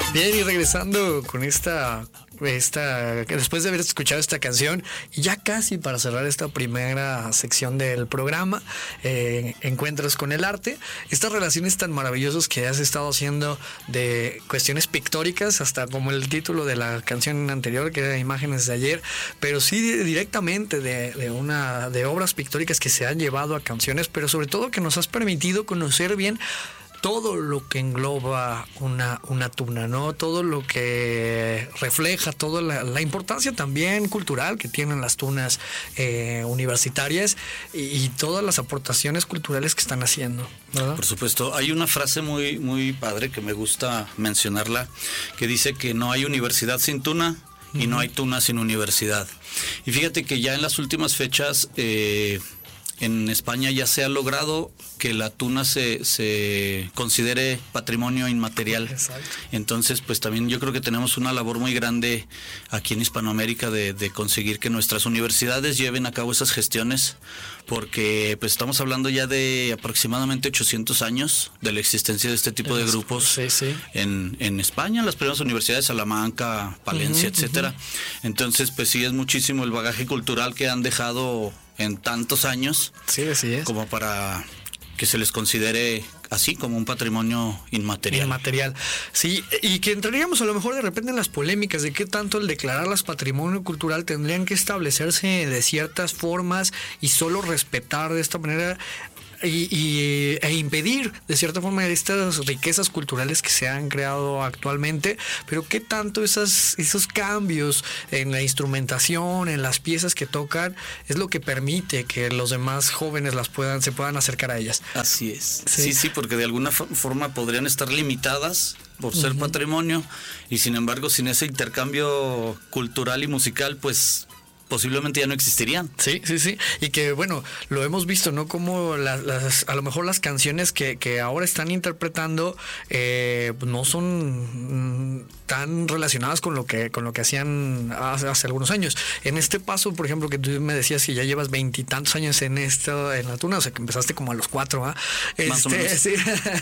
Bien, y regresando con esta después de haber escuchado esta canción, y ya casi para cerrar esta primera sección del programa, Encuentros con el arte, estas relaciones tan maravillosas que has estado haciendo de cuestiones pictóricas, hasta como el título de la canción anterior, que era Imágenes de ayer, pero sí directamente de obras pictóricas que se han llevado a canciones, pero sobre todo que nos has permitido conocer bien todo lo que engloba una tuna, ¿no? Todo lo que refleja, toda la importancia también cultural que tienen las tunas universitarias y todas las aportaciones culturales que están haciendo, ¿verdad? Por supuesto, hay una frase muy, muy padre que me gusta mencionarla, que dice que no hay universidad sin tuna y no hay tuna sin universidad. Y fíjate que ya en las últimas fechas en España ya se ha logrado que la tuna se considere patrimonio inmaterial. Exacto. Entonces, pues también yo creo que tenemos una labor muy grande aquí en Hispanoamérica de conseguir que nuestras universidades lleven a cabo esas gestiones, porque pues estamos hablando ya de aproximadamente 800 años de la existencia de este tipo de grupos en España, las primeras universidades, Salamanca, Palencia, etcétera. Entonces, pues sí, es muchísimo el bagaje cultural que han dejado en tantos años, sí, así es, como para que se les considere así como un patrimonio inmaterial. Sí, y que entraríamos a lo mejor de repente en las polémicas de qué tanto el declararlas patrimonio cultural tendrían que establecerse de ciertas formas y solo respetar de esta manera e impedir de cierta forma estas riquezas culturales que se han creado actualmente, pero qué tanto esos cambios en la instrumentación, en las piezas que tocan, es lo que permite que los demás jóvenes se puedan acercar a ellas. Así es. Sí, porque de alguna forma podrían estar limitadas por ser patrimonio, y sin embargo sin ese intercambio cultural y musical, pues posiblemente ya no existirían. Sí. Y que bueno, lo hemos visto, ¿no? Como a lo mejor las canciones que ahora están interpretando no son tan relacionadas con lo que hacían hace algunos años. En este paso, por ejemplo, que tú me decías que ya llevas 20 y tantos años en la tuna, o sea que empezaste como a los 4, ¿ah? Más o menos. Sí,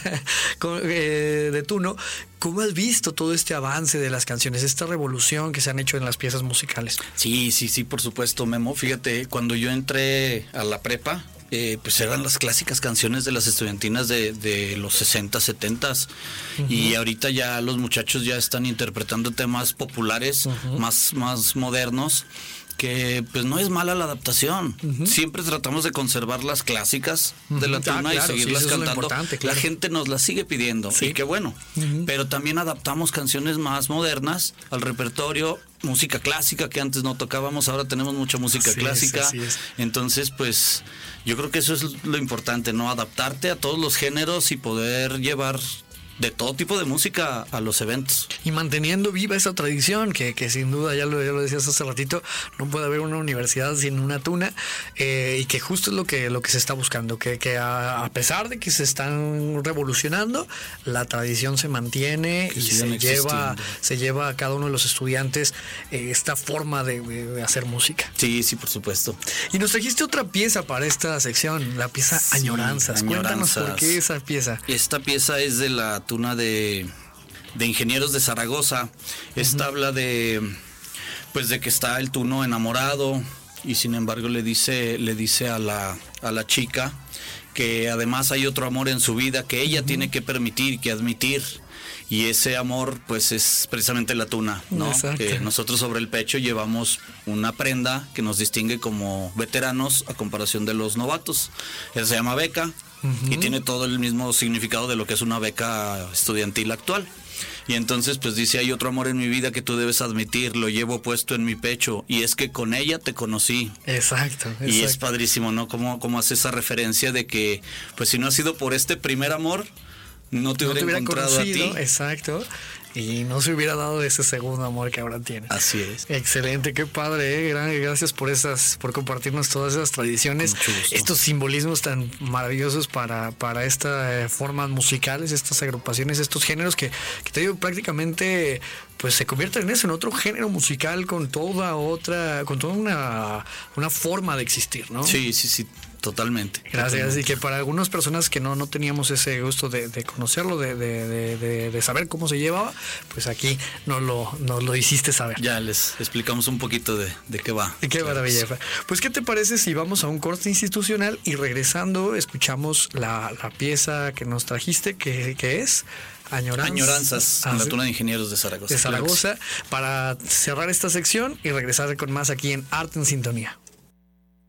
de tuno. ¿Cómo has visto todo este avance de las canciones, esta revolución que se han hecho en las piezas musicales? Sí, por supuesto, Memo. Fíjate, cuando yo entré a la prepa, pues eran las clásicas canciones de las estudiantinas de los 60, 70, y ahorita ya los muchachos ya están interpretando temas populares, más modernos, que pues no es mala la adaptación. Siempre tratamos de conservar las clásicas de la tuna y seguirlas cantando. La gente nos las sigue pidiendo, y qué bueno. Pero también adaptamos canciones más modernas al repertorio, música clásica que antes no tocábamos, ahora tenemos mucha música clásica. Entonces, pues yo creo que eso es lo importante, ¿no? Adaptarte a todos los géneros y poder llevar de todo tipo de música a los eventos. Y manteniendo viva esa tradición, que sin duda, ya lo decías hace ratito, no puede haber una universidad sin una tuna, y que justo es lo que se está buscando, que a pesar de que se están revolucionando, la tradición se mantiene y se lleva a cada uno de los estudiantes esta forma de hacer música. Sí, por supuesto. Y nos trajiste otra pieza para esta sección, la pieza Añoranzas. Cuéntanos por qué esa pieza. Esta pieza es de la tuna de Ingenieros de Zaragoza. Esta habla de que está el tuno enamorado, y sin embargo le dice a la chica que además hay otro amor en su vida que ella tiene que permitir, que admitir, y ese amor pues es precisamente la tuna, ¿no? Que nosotros sobre el pecho llevamos una prenda que nos distingue como veteranos a comparación de los novatos. Esa se llama beca. Y tiene todo el mismo significado de lo que es una beca estudiantil actual. Y entonces pues dice, hay otro amor en mi vida que tú debes admitir, lo llevo puesto en mi pecho, y es que con ella te conocí. Exacto. Y es padrísimo, ¿no? Como hace esa referencia de que pues si no ha sido por este primer amor, no te hubiera encontrado conocido, a ti. Exacto. Y no se hubiera dado ese segundo amor que ahora tiene. Así es. Excelente, qué padre, gracias por compartirnos todas esas tradiciones, estos simbolismos tan maravillosos para estas formas musicales, estas agrupaciones, estos géneros que te digo, prácticamente pues se convierten en otro género musical con toda una forma de existir, ¿no? Sí, totalmente. Gracias. Y que para algunas personas que no teníamos ese gusto de conocerlo, de saber cómo se llevaba, pues aquí nos lo hiciste saber. Ya les explicamos un poquito de qué va. Qué maravilla. Pues, ¿qué te parece si vamos a un corte institucional y regresando escuchamos la pieza que nos trajiste, que es Añoranzas, con la Tuna de Ingenieros de Zaragoza. Para cerrar esta sección y regresar con más aquí en Arte en Sintonía.